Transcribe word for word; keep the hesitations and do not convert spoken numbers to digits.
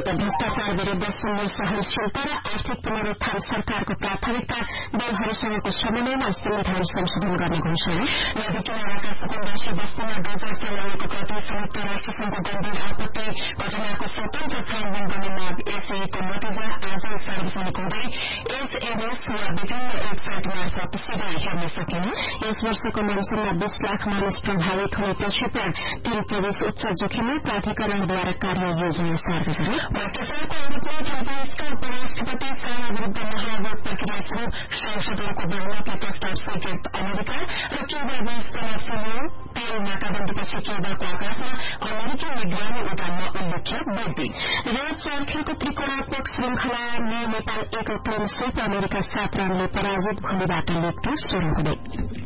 विरूद्ध भ्रष्टाचार विरूद्ध शून्य सहनशीलता र आर्थिक पुनरुत्थान सरकारको प्राथमिकता दलहरूसँगको समन्वयमा संविधान संशोधन गर्ने घोषणा नदी किनाराका सकुण्डासी बस्तीमा डोजर चलाउनको प्रति संयुक्त राष्ट्रसंघको गम्भीर आपत्ति घटनाको स्वतन्त्र छानबिन गर्ने माग एसएको नतिजा आज सार्वजनिक हुँदै एसएमएस वा विभिन्न वेबसाइट मार्फत सिधै हेर्न सकिन यस वर्षको मनसूनमा बीस लाख मानिस प्रभावित हुने पृथ्वीमा तीन प्रदेश उच्च जोखिममा प्राधिकरणद्वारा कार्य योजना सार्वजनिक भ्रष्टाचारको आरोपमा फिलिपिन्सका उपराष्ट्रपति साना विरूद्ध महाभियोग प्रक्रिया शुरू संसदको बहुमतले प्रस्ताव स्वीकृत अमेरिका र क्युबा बीच तनाव समूह तेल नाकाबन्दीपछि क्युबाको आकाशमा अमेरिकी निगरानी उडानमा उल्लेख्य वृद्धि र चार खेलको त्रिकोणात्मक श्रृंखला नेपाल एक प्लेन स्वीप अमेरिका सात रनले पराजित भोलिबाट लिग टू शुरू हुँदै